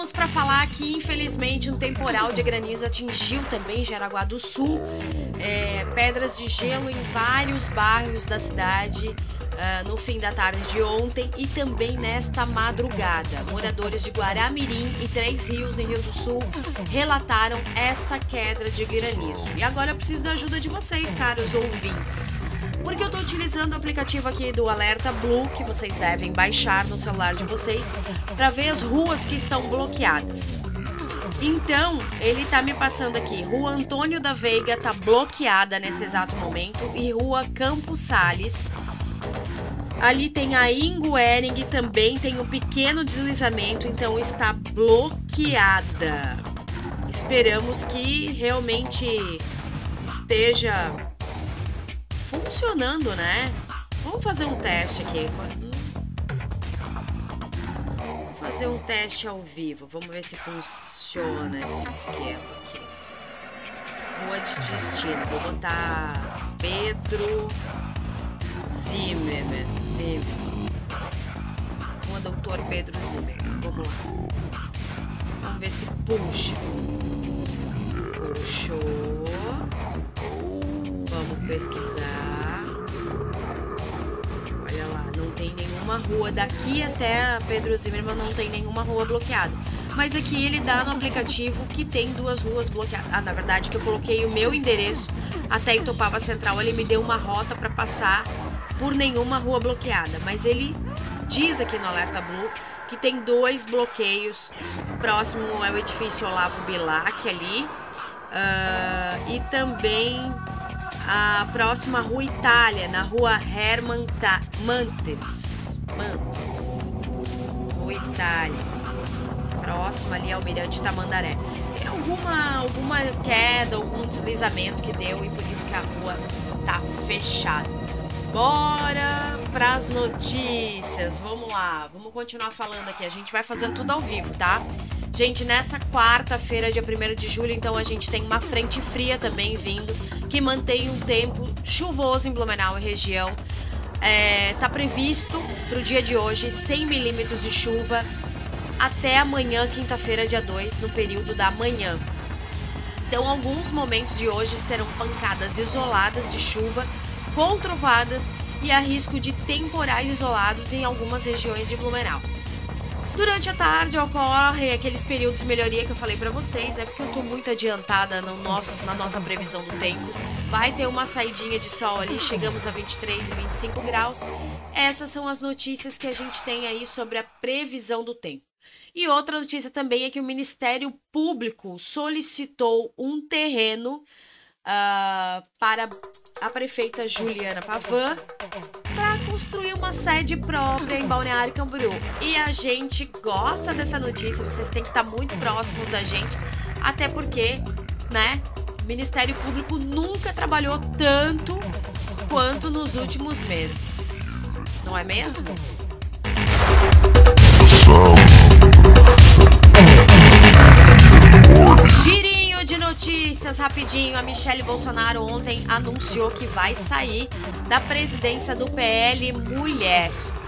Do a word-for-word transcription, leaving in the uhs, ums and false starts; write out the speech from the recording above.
Para falar que infelizmente um temporal de granizo atingiu também Jaraguá do Sul, é, pedras de gelo em vários bairros da cidade uh, no fim da tarde de ontem e também nesta madrugada. Moradores de Guaramirim e Três Rios, em Rio do Sul, relataram esta queda de granizo. E agora eu preciso da ajuda de vocês, caros ouvintes, porque eu estou utilizando o aplicativo aqui do Alerta Blue, que vocês devem baixar no celular de vocês, para ver as ruas que estão bloqueadas. Então, ele está me passando aqui, Rua Antônio da Veiga está bloqueada nesse exato momento e Rua Campos Sales. Ali tem a Inguering, também tem um pequeno deslizamento, então está bloqueada. Esperamos que realmente esteja funcionando, né? Vamos fazer um teste aqui. Vamos fazer um teste ao vivo. Vamos ver se funciona esse esquema aqui. Rua de destino. Vou botar Pedro Zimmermann. Zimmermann. Rua Doutor Pedro Zimmermann. Vamos lá. Vamos ver se puxa. Puxou. Vamos pesquisar. Olha lá, não tem nenhuma rua. Daqui até Pedro Zimmermann não tem nenhuma rua bloqueada. Mas aqui ele dá no aplicativo que tem duas ruas bloqueadas. Ah, na verdade que eu coloquei o meu endereço até Itopava Central. Ele me deu uma rota para passar por nenhuma rua bloqueada. Mas ele diz aqui no Alerta Blue que tem dois bloqueios. O próximo é o edifício Olavo Bilac ali. Uh, e também a próxima Rua Itália, na Rua Herman Ta- Mantes. Mantes. Rua Itália. Próxima ali ao Mirante Tamandaré. Tem alguma, alguma queda, algum deslizamento que deu e por isso que a rua tá fechada. Bora pras notícias. Vamos lá, vamos continuar falando aqui. A gente vai fazendo tudo ao vivo, tá? Gente, nessa quarta-feira, dia primeiro de julho, então a gente tem uma frente fria também vindo, que mantém um tempo chuvoso em Blumenau e região. É, tá previsto pro dia de hoje cem milímetros de chuva até amanhã, quinta-feira, dia dois, no período da manhã. Então, alguns momentos de hoje serão pancadas isoladas de chuva, com trovadas e há risco de temporais isolados em algumas regiões de Blumenau. Durante a tarde ocorrem aqueles períodos de melhoria que eu falei pra vocês, né? Porque eu tô muito adiantada no nosso, na nossa previsão do tempo. Vai ter uma saidinha de sol ali, chegamos a vinte e três e vinte e cinco graus. Essas são as notícias que a gente tem aí sobre a previsão do tempo. E outra notícia também é que o Ministério Público solicitou um terreno uh, para a prefeita Juliana Pavan para construir uma sede própria em Balneário Camboriú. E a gente gosta dessa notícia, vocês têm que estar muito próximos da gente, até porque, né, o Ministério Público nunca trabalhou tanto quanto nos últimos meses. Não é mesmo? Girinho de notícias, rapidinho. A Michele Bolsonaro ontem anunciou que vai sair da presidência do P L Mulher.